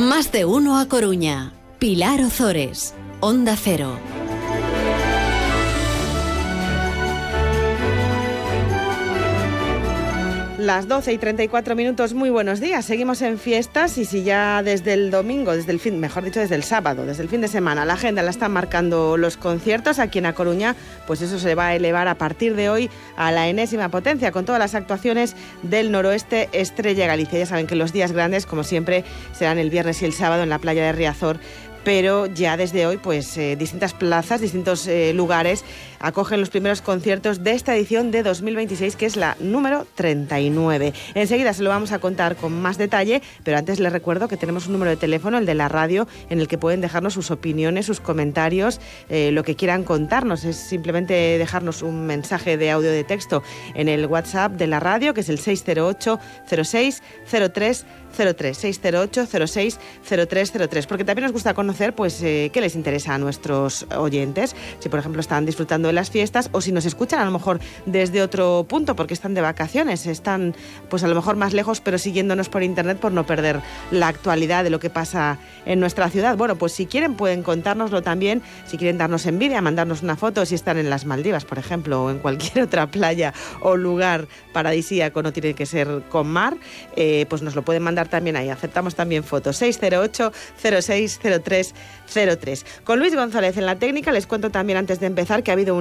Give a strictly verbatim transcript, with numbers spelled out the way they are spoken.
Más de uno a Coruña. Pilar Ozores, Onda Cero. Las doce y treinta y cuatro minutos, muy buenos días. Seguimos en fiestas y si ya desde el domingo, desde el fin, mejor dicho, desde el sábado, desde el fin de semana, la agenda la están marcando los conciertos aquí en A Coruña, pues eso se va a elevar a partir de hoy a la enésima potencia con todas las actuaciones del Noroeste Estrella Galicia. Ya saben que los días grandes, como siempre, serán el viernes y el sábado en la playa de Riazor, pero ya desde hoy pues eh, distintas plazas, distintos eh, lugares acogen los primeros conciertos de esta edición de dos mil veintiséis, que es la número treinta y nueve. Enseguida se lo vamos a contar con más detalle, pero antes les recuerdo que tenemos un número de teléfono, el de la radio, en el que pueden dejarnos sus opiniones, sus comentarios, eh, lo que quieran contarnos. Es simplemente dejarnos un mensaje de audio de texto en el WhatsApp de la radio, que es el seis cero ocho cero seis cero tres cero tres, seis cero ocho cero seis cero tres cero tres, porque también nos gusta conocer pues eh, qué les interesa a nuestros oyentes, si por ejemplo están disfrutando de las fiestas o si nos escuchan a lo mejor desde otro punto porque están de vacaciones, están pues a lo mejor más lejos pero siguiéndonos por internet por no perder la actualidad de lo que pasa en nuestra ciudad. Bueno, pues si quieren pueden contárnoslo también, si quieren darnos envidia, mandarnos una foto si están en las Maldivas, por ejemplo, o en cualquier otra playa o lugar paradisíaco, no tiene que ser con mar, eh, pues nos lo pueden mandar también ahí, aceptamos también fotos, seis cero ocho cero seis cero tres cero tres. Con Luis González en la técnica les cuento también antes de empezar que ha habido un